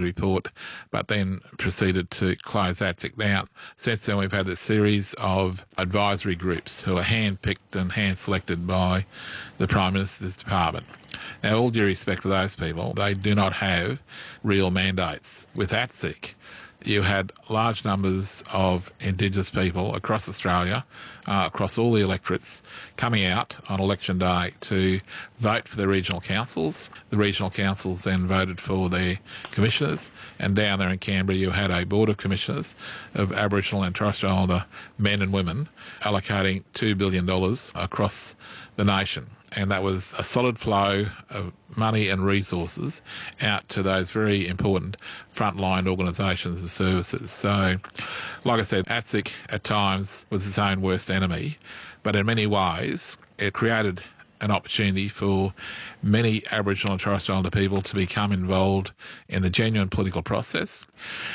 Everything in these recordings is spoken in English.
report, but then proceeded to close ATSIC down. Since then, we've had this series of advisory groups who are hand-picked and hand-selected by the Prime Minister's Department. Now, all due respect to those people, they do not have real mandates. With ATSIC, you had large numbers of Indigenous people across Australia, across all the electorates, coming out on election day to vote for their regional councils. The regional councils then voted for their commissioners, and down there in Canberra you had a board of commissioners of Aboriginal and Torres Strait Islander men and women allocating $2 billion across the nation. And that was a solid flow of money and resources out to those very important frontline organisations and services. So, like I said, ATSIC at times was its own worst enemy, but in many ways it created an opportunity for many Aboriginal and Torres Strait Islander people to become involved in the genuine political process.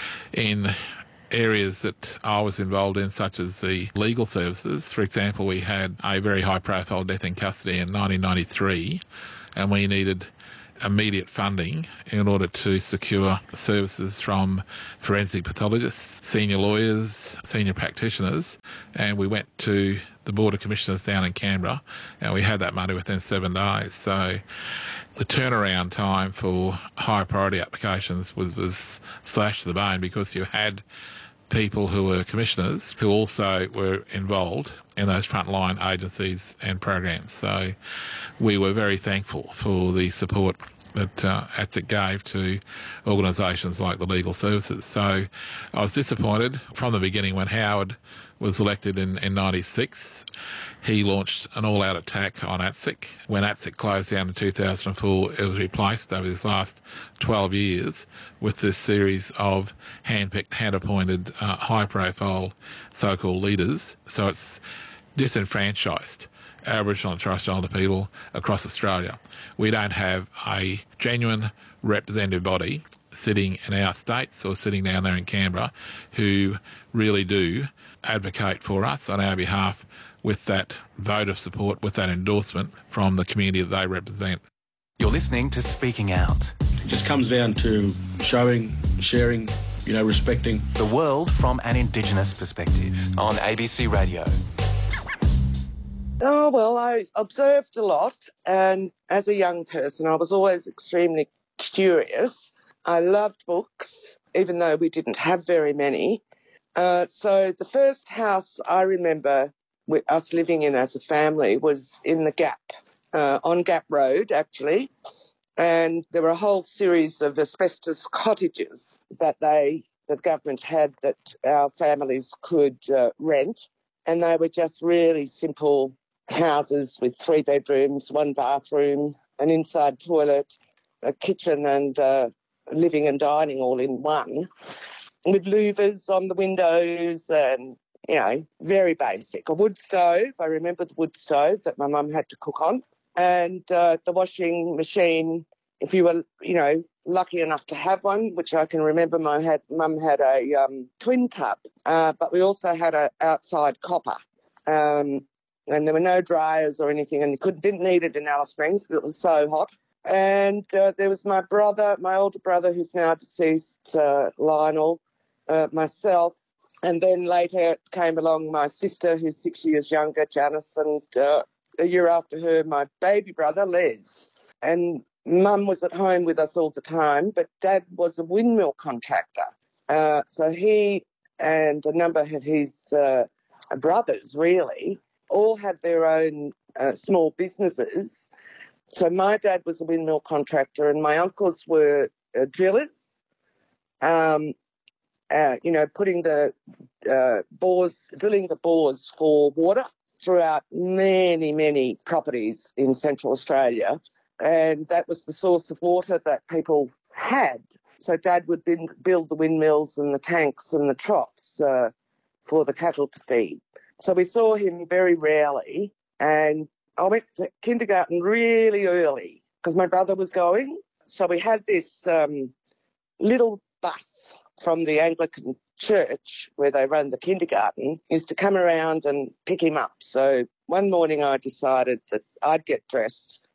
In areas that I was involved in, such as the legal services. For example, we had a very high-profile death in custody in 1993, and we needed immediate funding in order to secure services from forensic pathologists, senior lawyers, senior practitioners, and we went to the Board of Commissioners down in Canberra, and we had that money within 7 days. So the turnaround time for high priority applications was slashed to the bone, because you had people who were commissioners who also were involved in those frontline agencies and programs. So we were very thankful for the support that ATSIC gave to organisations like the legal services. So I was disappointed from the beginning when Howard was elected in 96. He launched an all-out attack on ATSIC. When ATSIC closed down in 2004, it was replaced over this last 12 years with this series of hand-picked, hand-appointed, high-profile so-called leaders. So it's disenfranchised Aboriginal and Torres Strait Islander people across Australia. We don't have a genuine representative body sitting in our states or sitting down there in Canberra who really do advocate for us on our behalf with that vote of support, with that endorsement from the community that they represent. You're listening to Speaking Out. It just comes down to showing, sharing, respecting the world from an Indigenous perspective on ABC Radio. Oh, well, I observed a lot, and as a young person, I was always extremely curious. I loved books, even though we didn't have very many. So the first house I remember with us living in as a family was in the Gap, on Gap Road, actually. And there were a whole series of asbestos cottages that the government had that our families could rent. And they were just really simple houses with 3 bedrooms, 1 bathroom, an inside toilet, a kitchen and living and dining all in one, with louvers on the windows and, very basic. A wood stove, I remember the wood stove that my mum had to cook on, and the washing machine, if you were, lucky enough to have one, which I can remember mum had a twin tub, but we also had an outside copper. And there were no dryers or anything, and you didn't need it in Alice Springs because it was so hot. And there was my older brother, who's now deceased, Lionel, myself, and then later came along my sister, who's 6 years younger, Janice, and a year after her, my baby brother, Les. And Mum was at home with us all the time, but Dad was a windmill contractor. So he and a number of his brothers, really, all had their own small businesses. So my dad was a windmill contractor and my uncles were drillers, putting the drilling the bores for water throughout many, many properties in Central Australia. And that was the source of water that people had. So Dad would build the windmills and the tanks and the troughs for the cattle to feed. So we saw him very rarely, and I went to kindergarten really early because my brother was going. So we had this little bus from the Anglican church where they run the kindergarten, used to come around and pick him up. So one morning I decided that I'd get dressed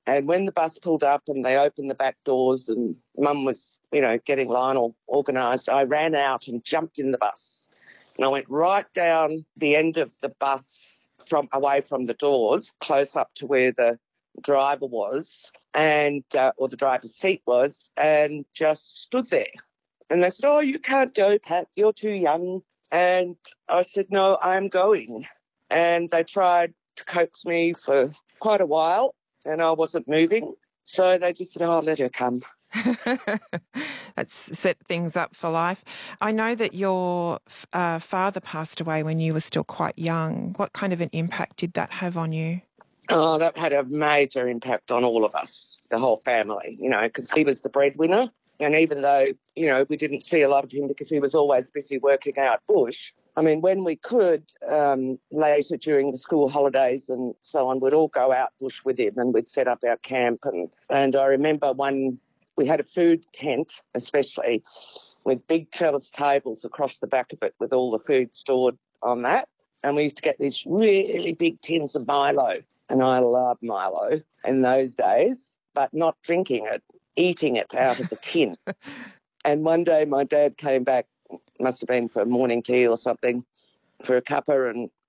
And when the bus pulled up and they opened the back doors and Mum was, getting Lionel organised, I ran out and jumped in the bus. And I went right down the end of the bus away from the doors, close up to where the driver was and or the driver's seat was, and just stood there. And they said, "Oh, you can't go, Pat, you're too young." And I said, "No, I'm going." And they tried to coax me for quite a while and I wasn't moving. So they just said, "Oh, let her come." That's set things up for life. I know that your father passed away when you were still quite young. What kind of an impact did that have on you? Oh, that had a major impact on all of us, the whole family, because he was the breadwinner. And even though, we didn't see a lot of him because he was always busy working out bush, I mean, when we could, later during the school holidays and so on, we'd all go out bush with him and we'd set up our camp. And I remember we had a food tent, especially, with big trellis tables across the back of it with all the food stored on that. And we used to get these really big tins of Milo. And I loved Milo in those days, but not drinking it, eating it out of the tin. And one day my dad came back, must have been for morning tea or something, for a cuppa, and